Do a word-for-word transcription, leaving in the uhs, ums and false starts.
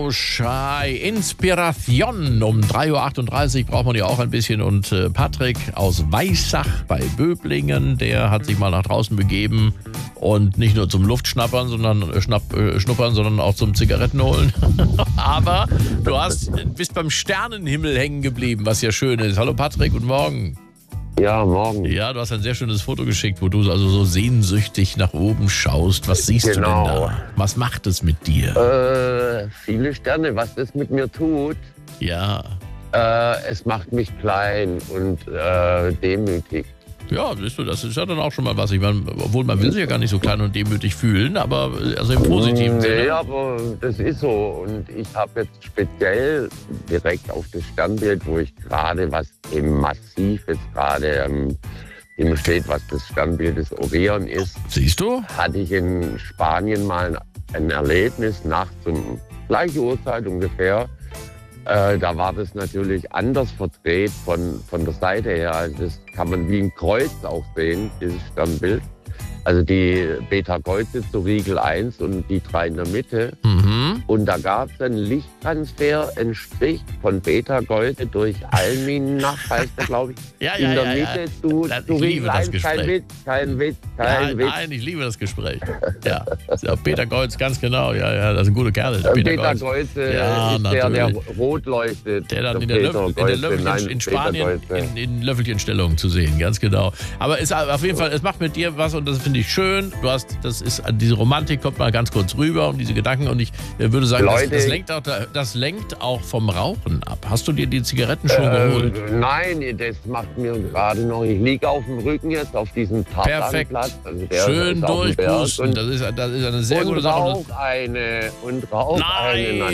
Schei, Inspiration. Um drei Uhr achtunddreißig braucht man ja auch ein bisschen. Und äh, Patrick aus Weissach bei Böblingen, der hat sich mal nach draußen begeben. Und nicht nur zum Luftschnappern, sondern äh, schnapp, äh, schnuppern, sondern auch zum Zigaretten holen. Aber du hast, bist beim Sternenhimmel hängen geblieben, was ja schön ist. Hallo Patrick, guten Morgen. Ja, morgen. Ja, du hast ein sehr schönes Foto geschickt, wo du also so sehnsüchtig nach oben schaust. Was siehst Genau. du denn da? Was macht es mit dir? Äh, viele Sterne, was das mit mir tut, Ja. äh, es macht mich klein und äh, demütig. Ja, siehst du, das ist ja dann auch schon mal was. Ich meine, obwohl man will sich ja gar nicht so klein und demütig fühlen, aber also im positiven Nee, Sinne. aber das ist so. Und ich habe jetzt speziell direkt auf das Sternbild, wo ich gerade was im Massiv jetzt gerade ähm, im steht, was das Sternbild des Orion ist, Siehst du? hatte ich in Spanien mal ein Erlebnis nachts um gleiche Uhrzeit ungefähr. Äh, da war das natürlich anders verdreht von, von der Seite her. Also das kann man wie ein Kreuz auch sehen, dieses Sternbild. Also die Beta-Kreuze zu Riegel eins und die drei in der Mitte. Mhm. Und da gab es einen Lichttransfer, einen Strich von Beta-Kreuze durch Alminach, heißt der, glaube ich. Ja, in ja, der ja, Mitte ja. zu, Das- zu ich liebe Riegel das eins. Gespräch. Kein Witz, kein Witz, kein Ja, Witz. nein, ich liebe das Gespräch. Ja, ja Peter Kreuz, ganz genau. Ja, ja, das ist ein guter Kerl. Der Äh, Peter Kreuz. Beta-Kreuze Ja, ist der, der natürlich. rot leuchtet. Der dann in der, Löff, in, der Peter-Kreuze, Löffelchen, nein, in Spanien Beta-Kreuze. in, in Löffelchenstellung zu sehen, ganz genau. Aber es, auf jeden Fall, es macht mit dir was und das finde ich schön. Du hast, das ist, diese Romantik kommt mal ganz kurz rüber und diese Gedanken und ich äh, würde sagen, das, Leute. das, lenkt auch, das lenkt auch vom Rauchen ab. Hast du dir die Zigaretten schon Äh, geholt? nein, das macht mir gerade noch. Ich liege auf dem Rücken jetzt auf diesem Perfekt. Tartanplatz. Also der Schön ist auf dem Berg durchpusten, und, das ist, das ist eine sehr und gute Sache. rauch eine und rauch Nein. eine. Nein,